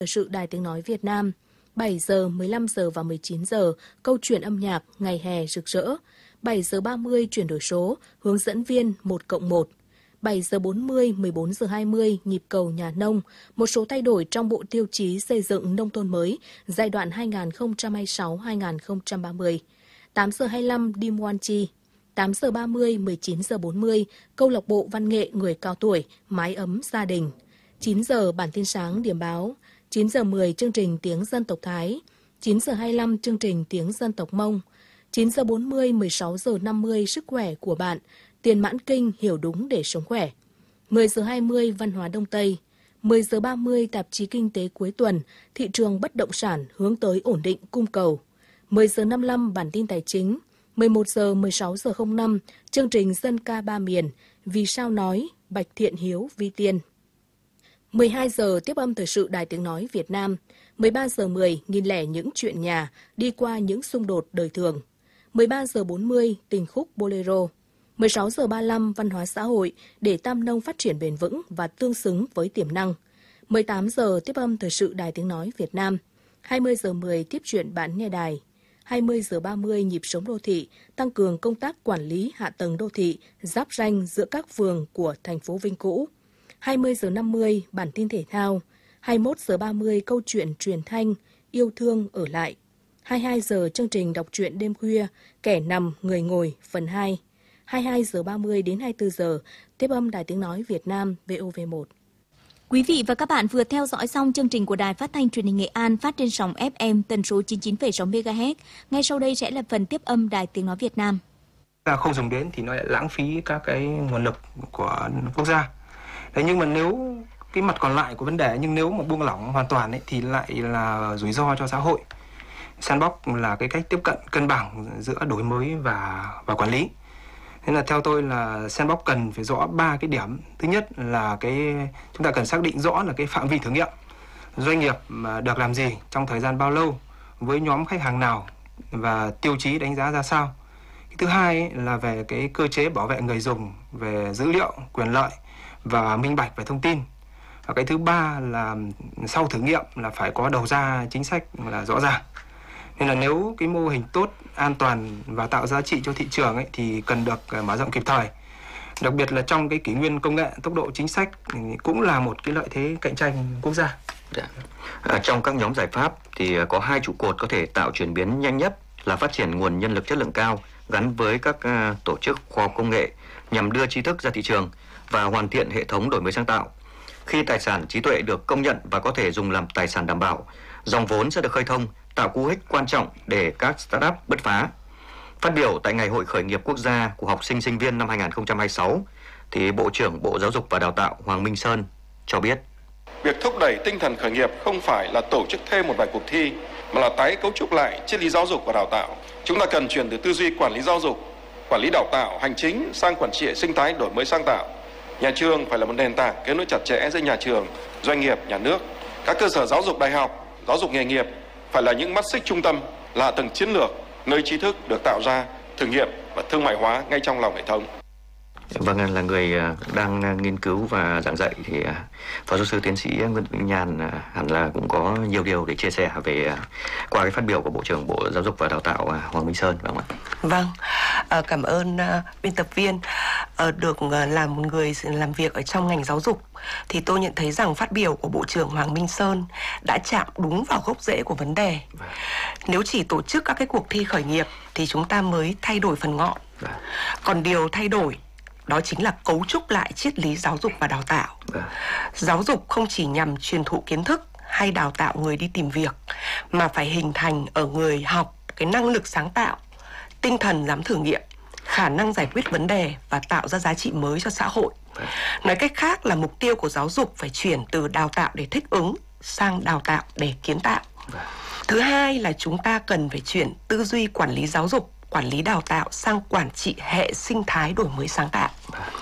Thời sự Đài Tiếng Nói Việt Nam, 7 giờ, 15 giờ và 19 giờ, câu chuyện âm nhạc Ngày hè rực rỡ. 7 giờ 30 chuyển đổi số, hướng dẫn viên 1+1. 7 giờ 40, 14 giờ 20, nhịp cầu nhà nông, một số thay đổi trong bộ tiêu chí xây dựng nông thôn mới giai đoạn 2026-2030. 8 giờ 25, Dim Wan Chi. 8 giờ 30, 19 giờ 40, câu lạc bộ văn nghệ người cao tuổi, mái ấm gia đình. 9 giờ bản tin sáng điểm báo. 9 giờ 10 chương trình tiếng dân tộc Thái. 9 giờ 25 chương trình tiếng dân tộc Mông. 9 giờ 40, 16 giờ 50 sức khỏe của bạn. Tiền mãn kinh hiểu đúng để sống khỏe. 10 giờ 20 văn hóa Đông Tây. 10 giờ 30 tạp chí kinh tế cuối tuần, thị trường bất động sản hướng tới ổn định cung cầu. 10 giờ 55 bản tin tài chính. 11 giờ 16 giờ 05 chương trình dân ca ba miền, Vì sao nói, Bạch Thiện Hiếu Vi Tiên. 12 giờ tiếp âm thời sự Đài Tiếng Nói Việt Nam. 13 giờ 10 nghìn lẻ những chuyện nhà, đi qua những xung đột đời thường. 13 giờ 40 tình khúc Bolero. 16 giờ 35 văn hóa xã hội để Tam Nông phát triển bền vững và tương xứng với tiềm năng. 18 giờ tiếp âm thời sự Đài Tiếng Nói Việt Nam. 20 giờ 10 tiếp chuyện bạn nghe đài. 20 giờ 30 nhịp sống đô thị, tăng cường công tác quản lý hạ tầng đô thị, giáp ranh giữa các phường của thành phố Vinh cũ. 20 giờ 50 bản tin thể thao. 21 giờ 30 câu chuyện truyền thanh, yêu thương ở lại. 22 giờ chương trình đọc truyện đêm khuya, Kẻ nằm người ngồi phần 2. 22 giờ 30 đến 24 giờ tiếp âm Đài Tiếng Nói Việt Nam VOV1. Quý vị và các bạn vừa theo dõi xong chương trình của Đài Phát thanh Truyền hình Nghệ An phát trên sóng FM tần số 99,6 MHz. Ngay sau đây sẽ là phần tiếp âm Đài Tiếng Nói Việt Nam. Không dùng đến thì nó lại lãng phí các cái nguồn lực của quốc gia. Đấy, nhưng mà nếu cái mặt còn lại của vấn đề, nhưng nếu mà buông lỏng hoàn toàn ấy, thì lại là rủi ro cho xã hội. Sandbox là cái cách tiếp cận cân bằng giữa đổi mới và quản lý. Thế là theo tôi là Sandbox cần phải rõ 3 cái điểm. Thứ nhất là chúng ta cần xác định rõ là cái phạm vi thử nghiệm. Doanh nghiệp mà được làm gì, trong thời gian bao lâu, với nhóm khách hàng nào và tiêu chí đánh giá ra sao. Cái thứ hai là về cái cơ chế bảo vệ người dùng về dữ liệu, quyền lợi và minh bạch về thông tin. Và cái thứ ba là sau thử nghiệm là phải có đầu ra chính sách là rõ ràng. Nên là nếu cái mô hình tốt, an toàn và tạo giá trị cho thị trường ấy, thì cần được mở rộng kịp thời. Đặc biệt là trong cái kỷ nguyên công nghệ, tốc độ chính sách cũng là một cái lợi thế cạnh tranh quốc gia. Trong các nhóm giải pháp thì có 2 trụ cột có thể tạo chuyển biến nhanh nhất là phát triển nguồn nhân lực chất lượng cao gắn với các tổ chức khoa học công nghệ nhằm đưa tri thức ra thị trường và hoàn thiện hệ thống đổi mới sáng tạo. Khi tài sản trí tuệ được công nhận và có thể dùng làm tài sản đảm bảo, dòng vốn sẽ được khơi thông, tạo cú hích quan trọng để các startup bứt phá. Phát biểu tại Ngày hội khởi nghiệp quốc gia của học sinh sinh viên năm 2026, thì Bộ trưởng Bộ Giáo dục và Đào tạo Hoàng Minh Sơn cho biết. Việc thúc đẩy tinh thần khởi nghiệp không phải là tổ chức thêm một vài cuộc thi, mà là tái cấu trúc lại triết lý giáo dục và đào tạo. Chúng ta cần chuyển từ tư duy quản lý giáo dục, quản lý đào tạo, hành chính sang quản trị sinh thái đổi mới sáng tạo. Nhà trường phải là một nền tảng kết nối chặt chẽ giữa nhà trường, doanh nghiệp, nhà nước. Các cơ sở giáo dục đại học, giáo dục nghề nghiệp phải là những mắt xích trung tâm, là hạ tầng chiến lược, nơi trí thức được tạo ra, thử nghiệm và thương mại hóa ngay trong lòng hệ thống. Vâng, là người đang nghiên cứu và giảng dạy thì Phó giáo sư tiến sĩ Nguyễn Vĩnh Nhàn hẳn là cũng có nhiều điều để chia sẻ về qua cái phát biểu của Bộ trưởng Bộ Giáo dục và Đào tạo Hoàng Minh Sơn, phải không ạ? Vâng, cảm ơn biên tập viên. Được làm một người làm việc ở trong ngành giáo dục thì tôi nhận thấy rằng phát biểu của Bộ trưởng Hoàng Minh Sơn đã chạm đúng vào gốc rễ của vấn đề. Nếu chỉ tổ chức các cái cuộc thi khởi nghiệp thì chúng ta mới thay đổi phần ngọn. Còn điều thay đổi đó chính là cấu trúc lại triết lý giáo dục và đào tạo. Giáo dục không chỉ nhằm truyền thụ kiến thức hay đào tạo người đi tìm việc, mà phải hình thành ở người học cái năng lực sáng tạo, tinh thần dám thử nghiệm, khả năng giải quyết vấn đề và tạo ra giá trị mới cho xã hội. Nói cách khác là mục tiêu của giáo dục phải chuyển từ đào tạo để thích ứng sang đào tạo để kiến tạo. Thứ hai là chúng ta cần phải chuyển tư duy quản lý giáo dục, quản lý đào tạo sang quản trị hệ sinh thái đổi mới sáng tạo.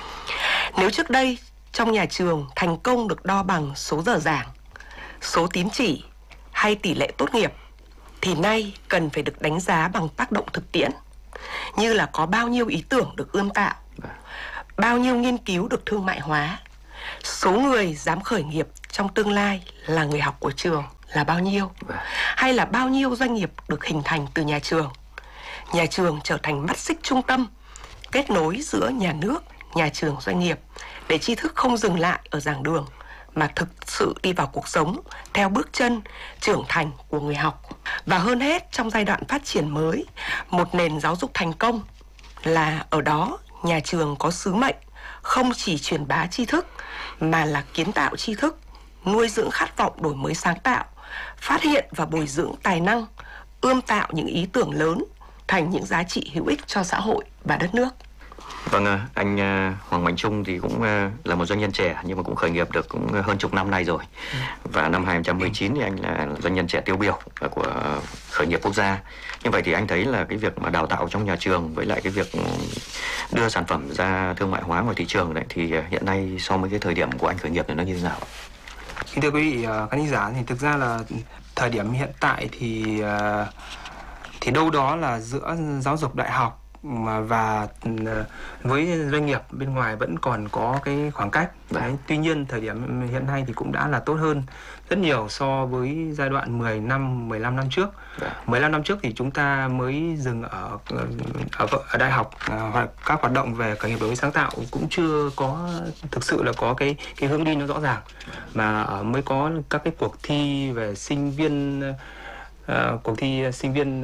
Nếu trước đây trong nhà trường thành công được đo bằng số giờ giảng, số tín chỉ hay tỷ lệ tốt nghiệp, thì nay cần phải được đánh giá bằng tác động thực tiễn, như là có bao nhiêu ý tưởng được ươm tạo, bao nhiêu nghiên cứu được thương mại hóa, số người dám khởi nghiệp trong trong tương lai là người học của trường là bao nhiêu? Hay là bao nhiêu doanh nghiệp được hình thành từ nhà trường? Nhà trường trở thành mắt xích trung tâm, kết nối giữa nhà nước, nhà trường, doanh nghiệp, để tri thức không dừng lại ở giảng đường mà thực sự đi vào cuộc sống theo bước chân trưởng thành của người học. Và hơn hết, trong giai đoạn phát triển mới, một nền giáo dục thành công là ở đó nhà trường có sứ mệnh không chỉ truyền bá tri thức mà là kiến tạo tri thức, nuôi dưỡng khát vọng đổi mới sáng tạo, phát hiện và bồi dưỡng tài năng, ươm tạo những ý tưởng lớn thành những giá trị hữu ích cho xã hội và đất nước. Vâng, anh Hoàng Mạnh Trung thì cũng là một doanh nhân trẻ nhưng mà cũng khởi nghiệp được cũng hơn chục năm nay rồi. Và năm 2019 thì anh là doanh nhân trẻ tiêu biểu của khởi nghiệp quốc gia. Như vậy thì anh thấy là cái việc mà đào tạo trong nhà trường với lại cái việc đưa sản phẩm ra thương mại hóa ngoài thị trường đấy thì hiện nay so với cái thời điểm của anh khởi nghiệp thì nó như thế nào? Kính thưa quý vị khán giả, thì thực ra là thời điểm hiện tại thì đâu đó là giữa giáo dục đại học và với doanh nghiệp bên ngoài vẫn còn có cái khoảng cách. Đấy. Tuy nhiên thời điểm hiện nay thì cũng đã là tốt hơn rất nhiều so với giai đoạn 10 năm, 15 năm trước. 15 năm trước thì chúng ta mới dừng ở đại học, hoặc các hoạt động về khởi nghiệp đổi mới sáng tạo cũng chưa có thực sự là có cái hướng đi nó rõ ràng, mà mới có các cái cuộc thi về sinh viên, cuộc thi sinh viên,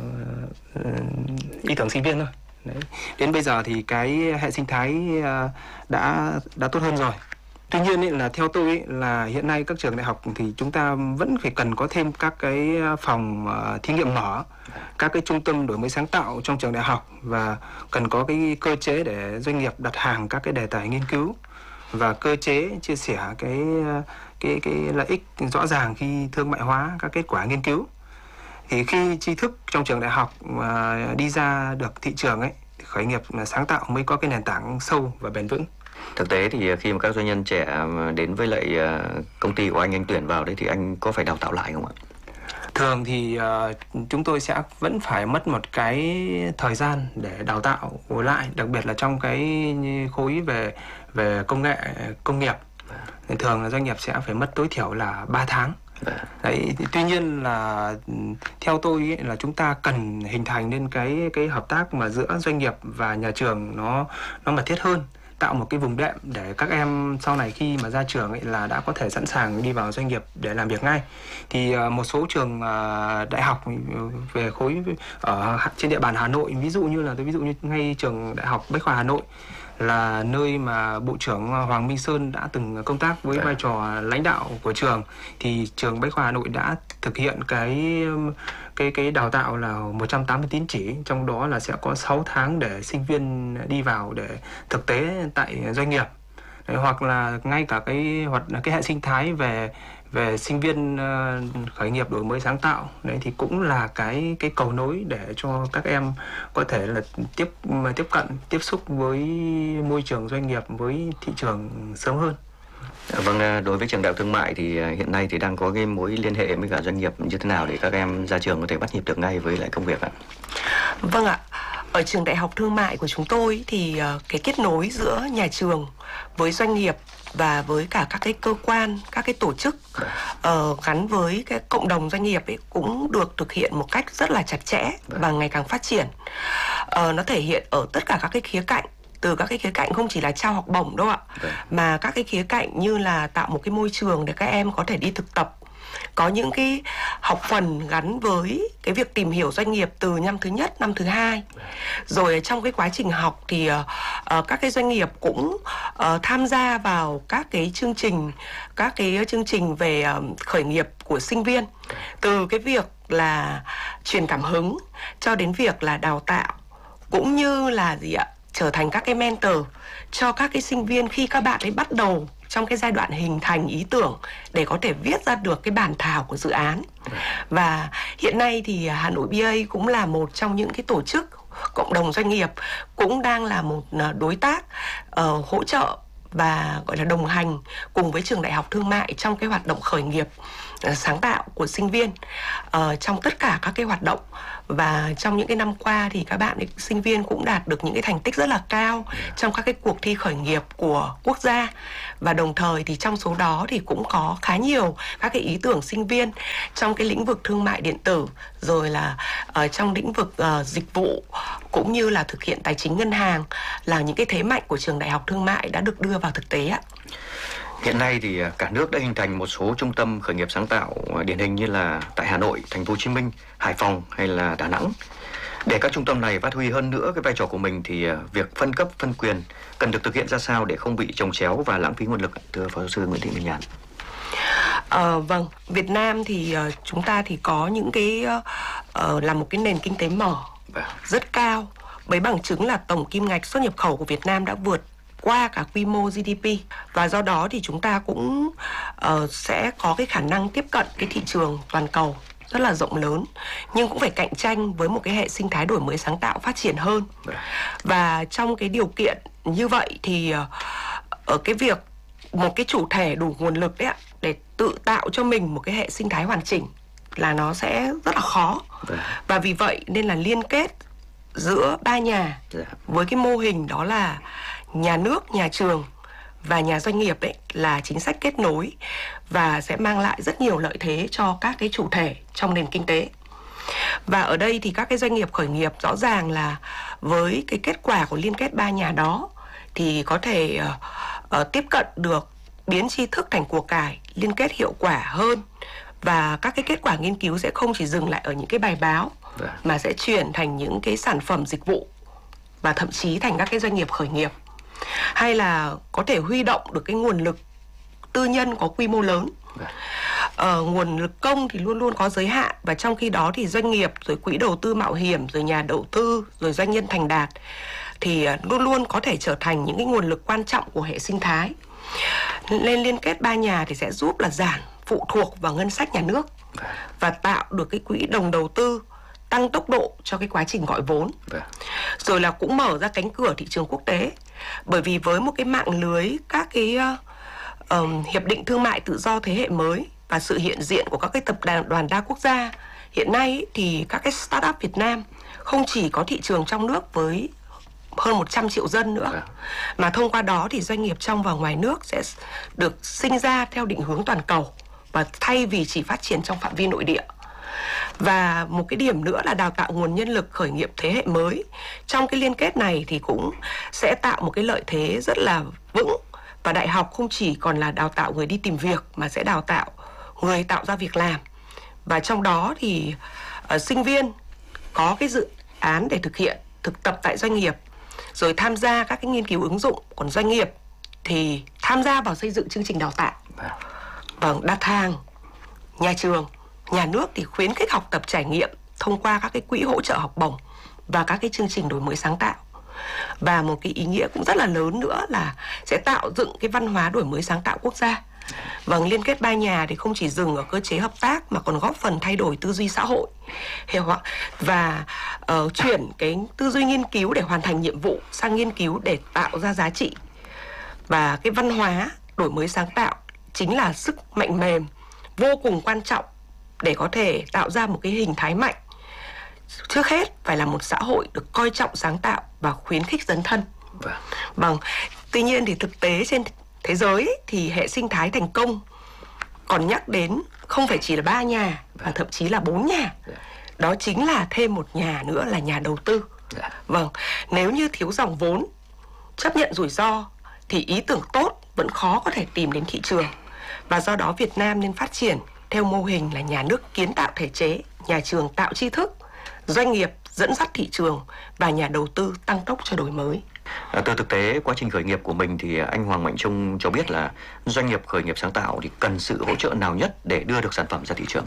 ý tưởng sinh viên thôi. Đấy. Đến bây giờ thì cái hệ sinh thái đã tốt hơn rồi. Tuy nhiên là theo tôi là hiện nay các trường đại học thì chúng ta vẫn phải cần có thêm các cái phòng thí nghiệm mở, các cái trung tâm đổi mới sáng tạo trong trường đại học, và cần có cái cơ chế để doanh nghiệp đặt hàng các cái đề tài nghiên cứu và cơ chế chia sẻ cái lợi ích rõ ràng khi thương mại hóa các kết quả nghiên cứu. Thì khi tri thức trong trường đại học đi ra được thị trường ấy, thì khởi nghiệp sáng tạo mới có cái nền tảng sâu và bền vững. Thực tế thì khi mà các doanh nhân trẻ đến với lại công ty của anh tuyển vào đấy thì anh có phải đào tạo lại không ạ? Thường thì chúng tôi sẽ vẫn phải mất một cái thời gian để đào tạo lại, đặc biệt là trong cái khối về công nghệ, công nghiệp. Thường là doanh nghiệp sẽ phải mất tối thiểu là 3 tháng. Đấy, tuy nhiên là theo tôi là chúng ta cần hình thành nên cái hợp tác mà giữa doanh nghiệp và nhà trường nó mật thiết hơn, tạo một cái vùng đệm để các em sau này khi mà ra trường là đã có thể sẵn sàng đi vào doanh nghiệp để làm việc ngay. Thì một số trường đại học về khối ở trên địa bàn Hà Nội, ví dụ như ngay trường Đại học Bách khoa Hà Nội là nơi mà Bộ trưởng Hoàng Minh Sơn đã từng công tác với vai trò lãnh đạo của trường, thì trường Bách khoa Hà Nội đã thực hiện cái đào tạo là 180 tín chỉ, trong đó là sẽ có 6 tháng để sinh viên đi vào để thực tế tại doanh nghiệp. Đấy, hoặc là ngay cả cái hệ sinh thái về sinh viên khởi nghiệp đổi mới sáng tạo đấy, thì cũng là cái cầu nối để cho các em có thể là tiếp cận, tiếp xúc với môi trường doanh nghiệp, với thị trường sớm hơn. Vâng, đối với trường đại học thương mại thì hiện nay thì đang có cái mối liên hệ với cả doanh nghiệp như thế nào để các em ra trường có thể bắt nhịp được ngay với lại công việc ạ? Vâng ạ. Ở trường đại học thương mại của chúng tôi thì cái kết nối giữa nhà trường với doanh nghiệp và với cả các cái cơ quan, các cái tổ chức gắn với cái cộng đồng doanh nghiệp ấy cũng được thực hiện một cách rất là chặt chẽ và ngày càng phát triển. Nó thể hiện ở tất cả các cái khía cạnh, từ các cái khía cạnh không chỉ là trao học bổng đâu ạ, mà các cái khía cạnh như là tạo một cái môi trường để các em có thể đi thực tập, có những cái học phần gắn với cái việc tìm hiểu doanh nghiệp từ năm thứ nhất, năm thứ hai. Rồi trong cái quá trình học thì các cái doanh nghiệp cũng tham gia vào các cái chương trình về khởi nghiệp của sinh viên. Từ cái việc là truyền cảm hứng cho đến việc là đào tạo, cũng như là trở thành các cái mentor cho các cái sinh viên khi các bạn ấy bắt đầu trong cái giai đoạn hình thành ý tưởng để có thể viết ra được cái bản thảo của dự án. Và hiện nay thì Hà Nội BA cũng là một trong những cái tổ chức cộng đồng doanh nghiệp, cũng đang là một đối tác hỗ trợ và gọi là đồng hành cùng với trường đại học thương mại trong cái hoạt động khởi nghiệp sáng tạo của sinh viên trong tất cả các cái hoạt động. Và trong những cái năm qua thì các bạn sinh viên cũng đạt được những cái thành tích rất là cao trong các cái cuộc thi khởi nghiệp của quốc gia. Và đồng thời thì trong số đó thì cũng có khá nhiều các cái ý tưởng sinh viên trong cái lĩnh vực thương mại điện tử, rồi là trong lĩnh vực dịch vụ, cũng như là thực hiện tài chính ngân hàng, là những cái thế mạnh của trường Đại học Thương mại đã được đưa vào thực tế ạ. Hiện nay thì cả nước đã hình thành một số trung tâm khởi nghiệp sáng tạo điển hình như là tại Hà Nội, Thành phố Hồ Chí Minh, Hải Phòng hay là Đà Nẵng. Để các trung tâm này phát huy hơn nữa cái vai trò của mình thì việc phân cấp, phân quyền cần được thực hiện ra sao để không bị chồng chéo và lãng phí nguồn lực, thưa Phó giáo sư Nguyễn Thị Minh Nhàn? Vâng, Việt Nam thì chúng ta thì có những cái là một cái nền kinh tế mở rất cao. Với bằng chứng là tổng kim ngạch xuất nhập khẩu của Việt Nam đã vượt qua cả quy mô GDP, và do đó thì chúng ta cũng sẽ có cái khả năng tiếp cận cái thị trường toàn cầu rất là rộng lớn, nhưng cũng phải cạnh tranh với một cái hệ sinh thái đổi mới sáng tạo phát triển hơn. Và trong cái điều kiện như vậy thì ở cái việc một cái chủ thể đủ nguồn lực đấy ạ, để tự tạo cho mình một cái hệ sinh thái hoàn chỉnh là nó sẽ rất là khó. Và vì vậy nên là liên kết giữa ba nhà với cái mô hình đó là nhà nước, nhà trường và nhà doanh nghiệp ấy là chính sách kết nối và sẽ mang lại rất nhiều lợi thế cho các cái chủ thể trong nền kinh tế. Và ở đây thì các cái doanh nghiệp khởi nghiệp rõ ràng là với cái kết quả của liên kết ba nhà đó thì có thể tiếp cận được biến tri thức thành của cải, liên kết hiệu quả hơn, và các cái kết quả nghiên cứu sẽ không chỉ dừng lại ở những cái bài báo mà sẽ chuyển thành những cái sản phẩm dịch vụ và thậm chí thành các cái doanh nghiệp khởi nghiệp, hay là có thể huy động được cái nguồn lực tư nhân có quy mô lớn. Nguồn lực công thì luôn luôn có giới hạn, và trong khi đó thì doanh nghiệp, rồi quỹ đầu tư mạo hiểm, rồi nhà đầu tư, rồi doanh nhân thành đạt thì luôn luôn có thể trở thành những cái nguồn lực quan trọng của hệ sinh thái. Nên liên kết ba nhà thì sẽ giúp là giảm phụ thuộc vào ngân sách nhà nước và tạo được cái quỹ đồng đầu tư, tăng tốc độ cho cái quá trình gọi vốn. Rồi là cũng mở ra cánh cửa thị trường quốc tế. Bởi vì với một cái mạng lưới các cái hiệp định thương mại tự do thế hệ mới và sự hiện diện của các cái tập đoàn đa quốc gia hiện nay thì các cái startup Việt Nam không chỉ có thị trường trong nước với hơn 100 triệu dân nữa, mà thông qua đó thì doanh nghiệp trong và ngoài nước sẽ được sinh ra theo định hướng toàn cầu và thay vì chỉ phát triển trong phạm vi nội địa. Và một cái điểm nữa là đào tạo nguồn nhân lực khởi nghiệp thế hệ mới. Trong cái liên kết này thì cũng sẽ tạo một cái lợi thế rất là vững, và đại học không chỉ còn là đào tạo người đi tìm việc mà sẽ đào tạo người tạo ra việc làm. Và trong đó thì sinh viên có cái dự án để thực hiện thực tập tại doanh nghiệp, rồi tham gia các cái nghiên cứu ứng dụng. Còn doanh nghiệp thì tham gia vào xây dựng chương trình đào tạo, đặt hàng. Nhà trường, nhà nước thì khuyến khích học tập trải nghiệm thông qua các cái quỹ hỗ trợ học bổng và các cái chương trình đổi mới sáng tạo. Và một cái ý nghĩa cũng rất là lớn nữa là sẽ tạo dựng cái văn hóa đổi mới sáng tạo quốc gia. Liên kết ba nhà thì không chỉ dừng ở cơ chế hợp tác mà còn góp phần thay đổi tư duy xã hội và chuyển cái tư duy nghiên cứu để hoàn thành nhiệm vụ sang nghiên cứu để tạo ra giá trị. Và cái văn hóa đổi mới sáng tạo chính là sức mạnh mềm vô cùng quan trọng để có thể tạo ra một cái hình thái mạnh. Trước hết phải là một xã hội được coi trọng sáng tạo và khuyến khích dấn thân. Tuy nhiên thì thực tế trên thế giới thì hệ sinh thái thành công còn nhắc đến không phải chỉ là 3 nhà mà thậm chí là 4 nhà. Đó chính là thêm một nhà nữa là nhà đầu tư. Nếu như thiếu dòng vốn, chấp nhận rủi ro thì ý tưởng tốt vẫn khó có thể tìm đến thị trường. Và do đó Việt Nam nên phát triển theo mô hình là nhà nước kiến tạo thể chế, nhà trường tạo tri thức, doanh nghiệp dẫn dắt thị trường và nhà đầu tư tăng tốc cho đổi mới. Từ thực tế quá trình khởi nghiệp của mình thì anh Hoàng Mạnh Trung cho biết là doanh nghiệp khởi nghiệp sáng tạo thì cần sự hỗ trợ nào nhất để đưa được sản phẩm ra thị trường?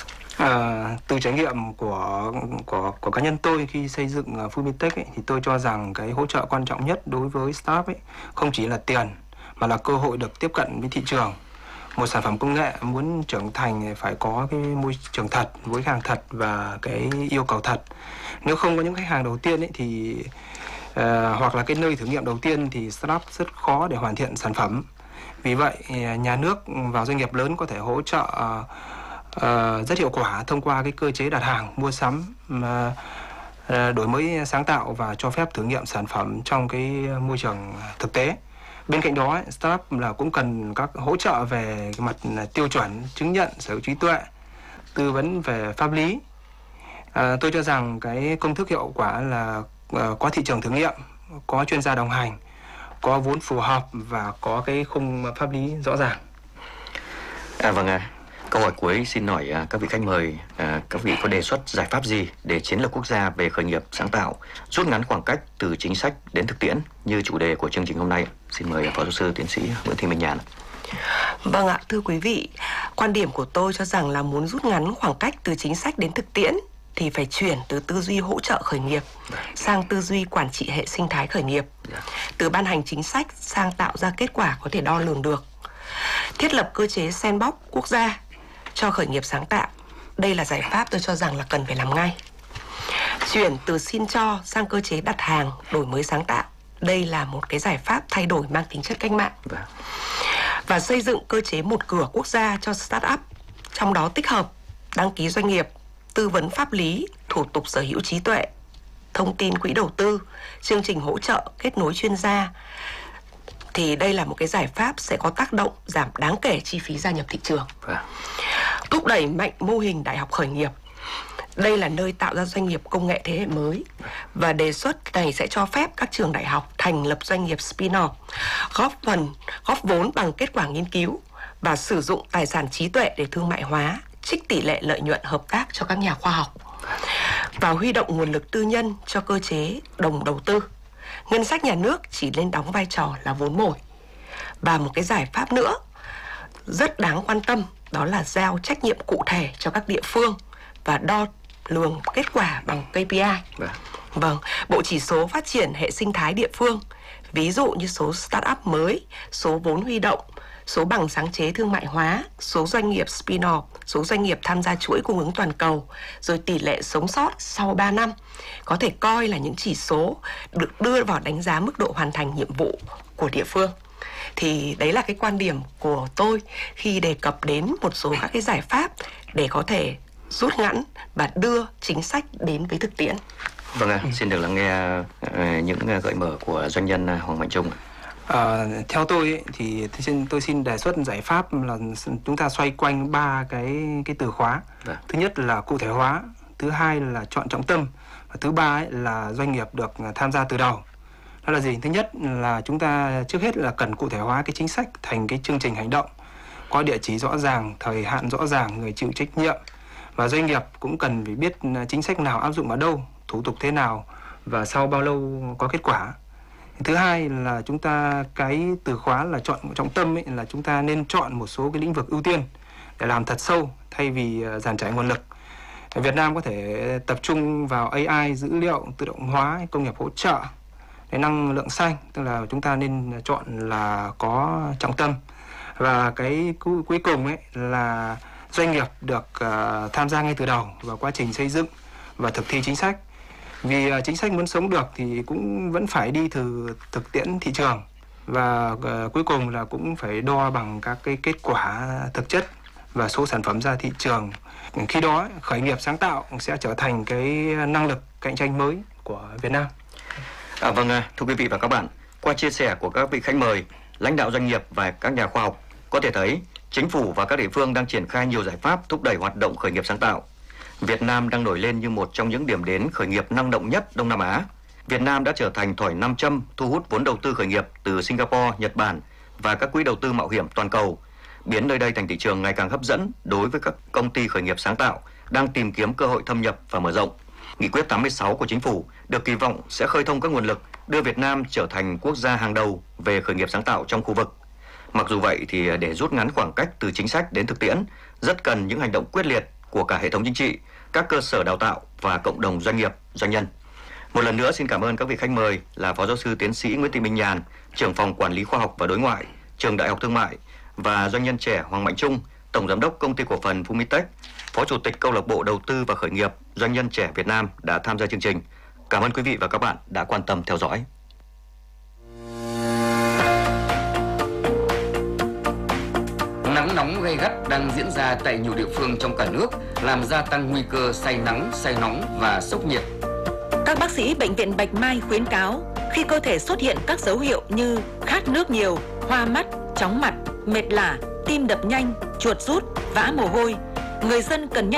Từ trải nghiệm của cá nhân tôi khi xây dựng Fumitech ấy, thì tôi cho rằng cái hỗ trợ quan trọng nhất đối với startup ấy không chỉ là tiền mà là cơ hội được tiếp cận với thị trường. Một sản phẩm công nghệ muốn trưởng thành phải có cái môi trường thật với khách hàng thật và cái yêu cầu thật. Nếu không có những khách hàng đầu tiên ấy thì hoặc là cái nơi thử nghiệm đầu tiên thì startup rất khó để hoàn thiện sản phẩm. Vì vậy nhà nước vào doanh nghiệp lớn có thể hỗ trợ rất hiệu quả thông qua cái cơ chế đặt hàng, mua sắm, đổi mới sáng tạo và cho phép thử nghiệm sản phẩm trong cái môi trường thực tế. Bên cạnh đó, startup là cũng cần các hỗ trợ về cái mặt tiêu chuẩn, chứng nhận sở hữu trí tuệ, tư vấn về pháp lý. Tôi cho rằng cái công thức hiệu quả là có thị trường thử nghiệm, có chuyên gia đồng hành, có vốn phù hợp và có cái khung pháp lý rõ ràng. Câu hỏi cuối xin hỏi các vị khách mời, các vị có đề xuất giải pháp gì để chiến lược quốc gia về khởi nghiệp sáng tạo rút ngắn khoảng cách từ chính sách đến thực tiễn như chủ đề của chương trình hôm nay? Xin mời Phó Giáo sư Tiến sĩ Nguyễn Thị Minh Nhàn. Vâng ạ, thưa quý vị, quan điểm của tôi cho rằng là muốn rút ngắn khoảng cách từ chính sách đến thực tiễn thì phải chuyển từ tư duy hỗ trợ khởi nghiệp sang tư duy quản trị hệ sinh thái khởi nghiệp, từ ban hành chính sách sang tạo ra kết quả có thể đo lường được, thiết lập cơ chế sandbox quốc gia cho khởi nghiệp sáng tạo. Đây là giải pháp tôi cho rằng là cần phải làm ngay. Chuyển từ xin cho sang cơ chế đặt hàng, đổi mới sáng tạo. Đây là một cái giải pháp thay đổi mang tính chất cách mạng. Và xây dựng cơ chế một cửa quốc gia cho startup, trong đó tích hợp đăng ký doanh nghiệp, tư vấn pháp lý, thủ tục sở hữu trí tuệ, thông tin quỹ đầu tư, chương trình hỗ trợ, kết nối chuyên gia. Thì đây là một cái giải pháp sẽ có tác động giảm đáng kể chi phí gia nhập thị trường. Thúc đẩy mạnh mô hình đại học khởi nghiệp. Đây là nơi tạo ra doanh nghiệp công nghệ thế hệ mới. Và đề xuất này sẽ cho phép các trường đại học thành lập doanh nghiệp spin-off, góp vốn bằng kết quả nghiên cứu và sử dụng tài sản trí tuệ để thương mại hóa, trích tỷ lệ lợi nhuận hợp tác cho các nhà khoa học. Và huy động nguồn lực tư nhân cho cơ chế đồng đầu tư. Ngân sách nhà nước chỉ nên đóng vai trò là vốn mồi. Và một cái giải pháp nữa rất đáng quan tâm, đó là giao trách nhiệm cụ thể cho các địa phương và đo lường kết quả bằng KPI. Vâng, bộ chỉ số phát triển hệ sinh thái địa phương, ví dụ như số startup mới, số vốn huy động, số bằng sáng chế thương mại hóa, số doanh nghiệp spin-off, số doanh nghiệp tham gia chuỗi cung ứng toàn cầu, rồi tỷ lệ sống sót sau 3 năm, có thể coi là những chỉ số được đưa vào đánh giá mức độ hoàn thành nhiệm vụ của địa phương. Thì đấy là cái quan điểm của tôi khi đề cập đến một số các cái giải pháp để có thể rút ngắn và đưa chính sách đến với thực tiễn. Xin được lắng nghe những gợi mở của doanh nhân Hoàng Mạnh Trung. Theo tôi ấy, thì tôi xin đề xuất giải pháp là chúng ta xoay quanh 3 cái từ khóa. Thứ nhất là cụ thể hóa, thứ hai là chọn trọng tâm, và thứ ba ấy là doanh nghiệp được tham gia từ đầu. Đó là gì? Thứ nhất là chúng ta trước hết là cần cụ thể hóa cái chính sách thành cái chương trình hành động, có địa chỉ rõ ràng, thời hạn rõ ràng, người chịu trách nhiệm, và doanh nghiệp cũng cần phải biết chính sách nào áp dụng ở đâu, thủ tục thế nào và sau bao lâu có kết quả. Thứ hai là chúng ta cái từ khóa là chọn trọng tâm ấy, là chúng ta nên chọn một số cái lĩnh vực ưu tiên để làm thật sâu thay vì dàn trải nguồn lực. Việt Nam có thể tập trung vào AI, dữ liệu, tự động hóa, công nghiệp hỗ trợ, năng lượng xanh, tức là chúng ta nên chọn là có trọng tâm. Và cái cuối cùng ấy là doanh nghiệp được tham gia ngay từ đầu vào quá trình xây dựng và thực thi chính sách. Vì chính sách muốn sống được thì cũng vẫn phải đi từ thực tiễn thị trường, và cuối cùng là cũng phải đo bằng các cái kết quả thực chất và số sản phẩm ra thị trường. Khi đó khởi nghiệp sáng tạo sẽ trở thành cái năng lực cạnh tranh mới của Việt Nam. Thưa quý vị và các bạn, qua chia sẻ của các vị khách mời, lãnh đạo doanh nghiệp và các nhà khoa học, có thể thấy chính phủ và các địa phương đang triển khai nhiều giải pháp thúc đẩy hoạt động khởi nghiệp sáng tạo. Việt Nam đang nổi lên như một trong những điểm đến khởi nghiệp năng động nhất Đông Nam Á. Việt Nam đã trở thành thỏi nam châm thu hút vốn đầu tư khởi nghiệp từ Singapore, Nhật Bản và các quỹ đầu tư mạo hiểm toàn cầu, biến nơi đây thành thị trường ngày càng hấp dẫn đối với các công ty khởi nghiệp sáng tạo đang tìm kiếm cơ hội thâm nhập và mở rộng. Nghị quyết 86 của Chính phủ được kỳ vọng sẽ khơi thông các nguồn lực, đưa Việt Nam trở thành quốc gia hàng đầu về khởi nghiệp sáng tạo trong khu vực. Mặc dù vậy thì để rút ngắn khoảng cách từ chính sách đến thực tiễn, rất cần những hành động quyết liệt của cả hệ thống chính trị, các cơ sở đào tạo và cộng đồng doanh nghiệp, doanh nhân. Một lần nữa xin cảm ơn các vị khách mời là Phó Giáo sư Tiến sĩ Nguyễn Thị Minh Nhàn, trưởng phòng Quản lý khoa học và đối ngoại, Trường Đại học Thương mại, và doanh nhân trẻ Hoàng Mạnh Trung, Tổng giám đốc Công ty cổ phần Fumitech, Phó Chủ tịch Câu lạc bộ Đầu tư và Khởi nghiệp Doanh nhân trẻ Việt Nam đã tham gia chương trình. Cảm ơn quý vị và các bạn đã quan tâm theo dõi. Nắng nóng gay gắt đang diễn ra tại nhiều địa phương trong cả nước, làm gia tăng nguy cơ say nắng, say nóng và sốc nhiệt. Các bác sĩ Bệnh viện Bạch Mai khuyến cáo khi cơ thể xuất hiện các dấu hiệu như khát nước nhiều, hoa mắt, chóng mặt, mệt lả, tim đập nhanh, chuột rút, vã mồ hôi, người dân cần nhanh